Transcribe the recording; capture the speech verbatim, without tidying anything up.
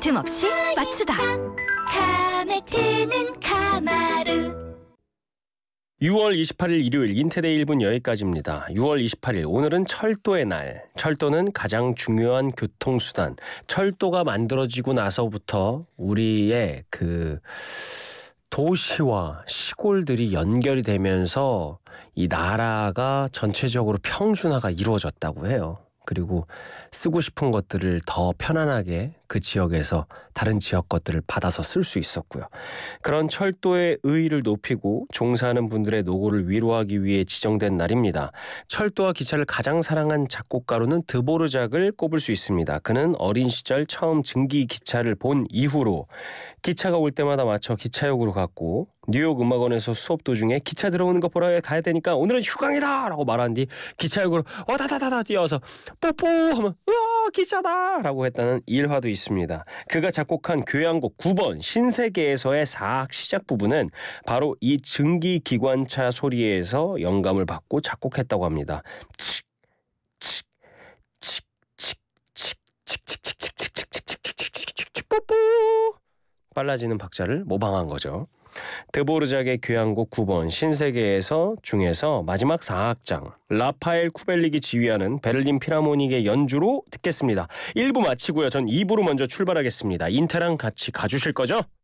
빈틈없이 맞추다. 카메트는 카마루. 유월 이십팔일 일요일 인테데이 일 분 여기까지입니다. 유월 이십팔일 오늘은 철도의 날. 철도는 가장 중요한 교통수단. 철도가 만들어지고 나서부터 우리의 그 도시와 시골들이 연결이 되면서 이 나라가 전체적으로 평준화가 이루어졌다고 해요. 그리고 쓰고 싶은 것들을 더 편안하게 그 지역에서 다른 지역 것들을 받아서 쓸 수 있었고요. 그런 철도의 의의를 높이고 종사하는 분들의 노고를 위로하기 위해 지정된 날입니다. 철도와 기차를 가장 사랑한 작곡가로는 드보르작을 꼽을 수 있습니다. 그는 어린 시절 처음 증기 기차를 본 이후로 기차가 올 때마다 맞춰 기차역으로 갔고 뉴욕 음악원에서 수업 도중에 기차 들어오는 거 보러 가야 되니까 오늘은 휴강이다! 라고 말한 뒤 기차역으로 와다다다다 뛰어서 뽀뽀 하면 우와 기차다! 라고 했다는 일화도 있습니다. 그가 작곡한 교향곡 구 번 신세계에서의 사악 시작 부분은 바로 이 증기기관차 소리에서 영감을 받고 작곡했다고 합니다. 칙, 칙, 칙, 칙, 칙, 칙, 칙, 칙, 칙, 칙, 칙, 칙, 칙, 칙, 칙, 칙, 칙, 뽀뽀 빨라지는 박자를 모방한 거죠. 드보르작의 교향곡 구 번 신세계에서 중에서 마지막 사 악장 라파엘 쿠벨릭이 지휘하는 베를린 필하모닉의 연주로 듣겠습니다. 일 부 마치고요. 전 이 부로 먼저 출발하겠습니다. 인태랑 같이 가주실 거죠?